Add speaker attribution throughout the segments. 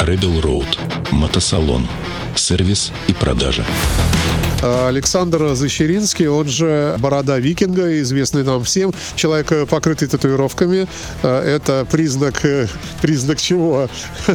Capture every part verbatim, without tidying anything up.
Speaker 1: Rebel Road. Мотосалон. Сервис и продажа.
Speaker 2: Александр Защеринский, он же Борода Викинга, известный нам всем. Человек, покрытый татуировками. Это признак... Признак чего?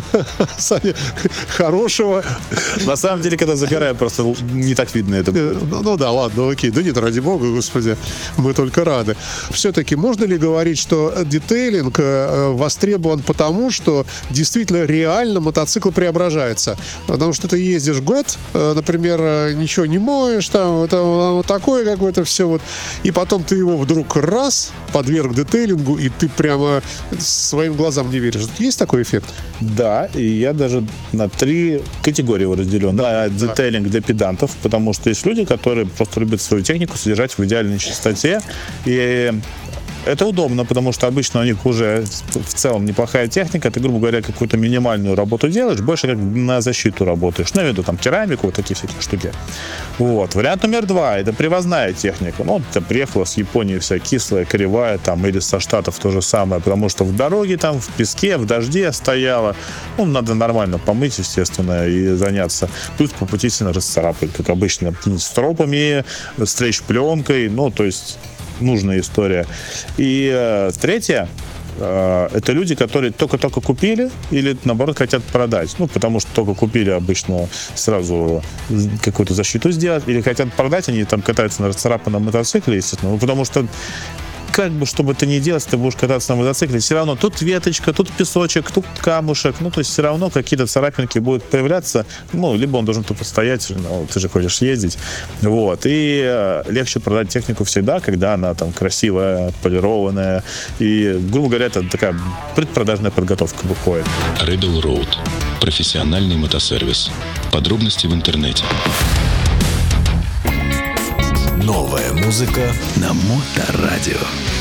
Speaker 2: Саня, хорошего.
Speaker 3: На самом деле, когда загораю, просто не так видно это.
Speaker 2: Ну, ну да, ладно, окей. Да нет, ради бога, господи, мы только рады. Все-таки можно ли говорить, что детейлинг востребован потому, что действительно реально мотоцикл преображается? Потому что ты ездишь год, например, ничего не моешь, там, это вот такое какое-то все вот, и потом ты его вдруг раз подверг детейлингу, и ты прямо своим глазам не веришь. Есть такой эффект?
Speaker 3: Да, и я даже на три категории его разделен. Да, детейлинг для педантов, потому что есть люди, которые просто любят свою технику содержать в идеальной чистоте, и это удобно, потому что обычно у них уже в целом неплохая техника. Ты, грубо говоря, какую-то минимальную работу делаешь, больше как на защиту работаешь. Ну, я имею в виду там керамику, вот такие всякие штуки. Вот. Вариант номер два — это привозная техника. Ну, это приехала с Японии вся кислая, кривая, там, или со Штатов то же самое, потому что в дороге, там, в песке, в дожде стояла. Ну, надо нормально помыть, естественно, и заняться. Плюс по пути сильно расцарапать, как обычно, с тропами, с трещ-пленкой, ну, то есть нужная история. И э, третье, э, это люди, которые только-только купили или, наоборот, хотят продать. Ну, потому что только купили, обычно сразу какую-то защиту сделать, или хотят продать, они там катаются на расцарапанном мотоцикле, естественно, ну, потому что как бы, что бы ты ни делал, ты будешь кататься на мотоцикле, все равно тут веточка, тут песочек, тут камушек, ну, то есть все равно какие-то царапинки будут появляться, ну, либо он должен тут стоять, ну, ты же хочешь ездить, вот, и э, легче продать технику всегда, когда она там красивая, полированная, и, грубо говоря, это такая предпродажная подготовка выходит.
Speaker 1: Rebel Road. Профессиональный мотосервис. Подробности в интернете.
Speaker 4: Новая музыка на Моторадио.